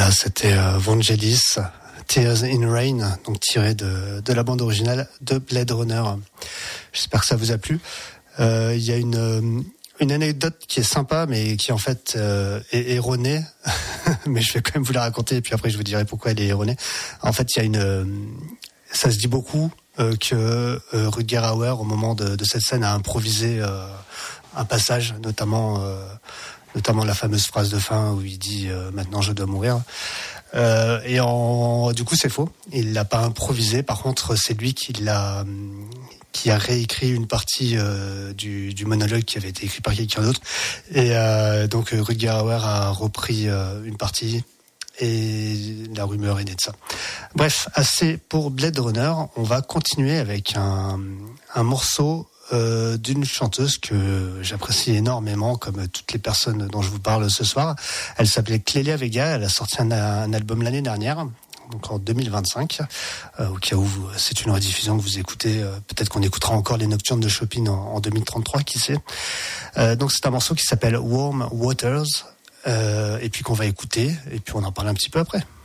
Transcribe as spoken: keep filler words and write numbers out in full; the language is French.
Voilà, c'était euh, Vangelis, Tears in Rain, donc tiré de, de la bande originale de Blade Runner. J'espère que ça vous a plu. Il euh, y a une, une anecdote qui est sympa, mais qui en fait euh, est erronée. Mais je vais quand même vous la raconter, et puis après je vous dirai pourquoi elle est erronée. En fait, il y a une... Ça se dit beaucoup euh, que euh, Rutger Hauer, au moment de, de cette scène, a improvisé euh, un passage, notamment... Euh, notamment la fameuse phrase de fin où il dit euh, « Maintenant je dois mourir ». Euh, et en, du coup, c'est faux. Il l'a pas improvisé. Par contre, c'est lui qui l'a, qui a réécrit une partie euh, du, du monologue qui avait été écrit par quelqu'un d'autre. Et euh, donc, Rutger Hauer a repris euh, une partie. Et la rumeur est née de ça. Bref, assez pour Blade Runner. On va continuer avec un, un morceau euh, d'une chanteuse que j'apprécie énormément, comme toutes les personnes dont je vous parle ce soir. Elle s'appelait Clélia Vega. Elle a sorti un, un album l'année dernière, donc en deux mille vingt-cinq. Euh, au cas où vous, c'est une rediffusion que vous écoutez, euh, peut-être qu'on écoutera encore les Nocturnes de Chopin en, en deux mille trente-trois, qui sait. Euh, donc c'est un morceau qui s'appelle Warm Waters, euh, et puis qu'on va écouter, et puis on en parle un petit peu après.